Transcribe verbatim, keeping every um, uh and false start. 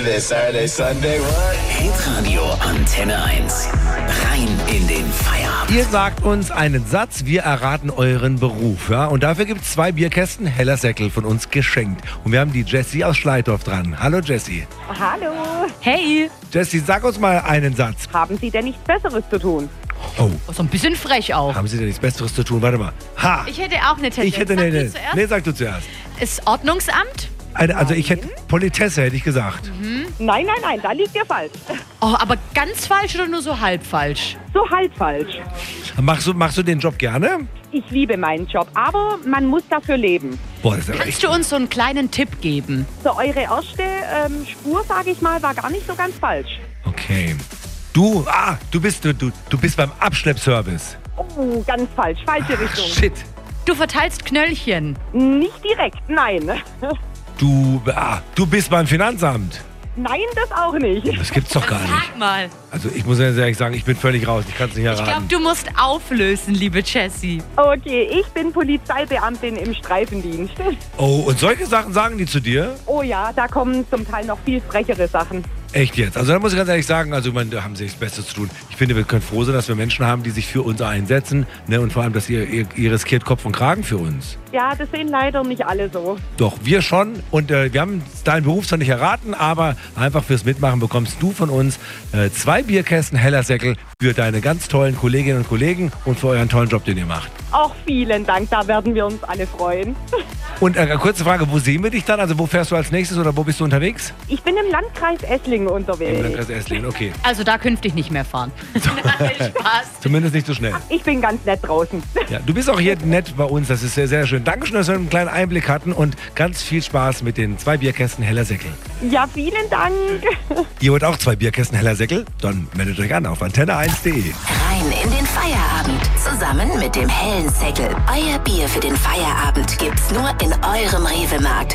Saturday, Sunday, what? Hitradio Antenne eins. Rein in den Feierabend. Ihr sagt uns einen Satz, wir erraten euren Beruf. Ja? Und dafür gibt es zwei Bierkästen Heller Säckel von uns geschenkt. Und wir haben die Jessie aus Schleitorf dran. Hallo Jessie. Hallo. Hey, Jessie, sag uns mal einen Satz. Haben Sie denn nichts Besseres zu tun? Oh, so ein bisschen frech auch. haben Sie denn nichts Besseres zu tun? Warte mal. Ha! Ich hätte auch eine Tendenz. Ich hätte Sag eine. du Nee, zuerst? nee, sag du zuerst. Ist Ordnungsamt? Eine, also ich hätte Politesse, hätte ich gesagt. Nein, nein, nein, da liegt ihr falsch. Oh, aber ganz falsch oder nur so halb falsch? So halb falsch. Machst du, machst du den Job gerne? Ich liebe meinen Job, aber man muss dafür leben. Boah, das ist ja echt. Kannst du uns so einen kleinen Tipp geben? So, eure erste ähm, Spur, sage ich mal, war gar nicht so ganz falsch. Okay. Du, ah, du bist, du, du, du bist beim Abschleppservice. Oh, ganz falsch, falsche Richtung. Shit. Du verteilst Knöllchen. Nicht direkt, nein. Du, ah, du bist beim Finanzamt. Nein, das auch nicht. Das gibt's doch gar nicht. Sag mal. Also ich muss ganz ehrlich sagen, ich bin völlig raus. Ich kann es nicht Ich glaube, erraten. du musst auflösen, liebe Jessie. Okay, ich bin Polizeibeamtin im Streifendienst. Oh, und solche Sachen sagen die zu dir? Oh ja, da kommen zum Teil noch viel frechere Sachen. Echt jetzt? Also da muss ich ganz ehrlich sagen, also ich meine, da haben sie das Beste zu tun. Ich finde, wir können froh sein, dass wir Menschen haben, die sich für uns einsetzen. Ne? Und vor allem, dass ihr, ihr, ihr riskiert Kopf und Kragen für uns. Ja, das sehen leider nicht alle so. Doch, wir schon. Und äh, wir haben deinen Beruf zwar nicht erraten, aber einfach fürs Mitmachen bekommst du von uns äh, zwei Bierkästen Heller Säckel für deine ganz tollen Kolleginnen und Kollegen und für euren tollen Job, den ihr macht. Auch vielen Dank, da werden wir uns alle freuen. Und äh, kurze Frage, wo sehen wir dich dann? Also wo fährst du als nächstes oder wo bist du unterwegs? Ich bin im Landkreis Esslingen unterwegs. Im Landkreis Esslingen, okay. Also da künftig nicht mehr fahren. Nein, Spaß. Zumindest nicht so schnell. Ich bin ganz nett draußen. Ja, du bist auch hier nett bei uns, das ist sehr, sehr schön. Dankeschön, dass wir einen kleinen Einblick hatten und ganz viel Spaß mit den zwei Bierkästen Heller Säckel. Ja, vielen Dank. Ihr wollt auch zwei Bierkästen Heller Säckel? Dann meldet euch an auf antenne eins punkt de. Rein in den Feierabend. Zusammen mit dem hellen Säckel. Euer Bier für den Feierabend gibt's nur in eurem Rewe-Markt.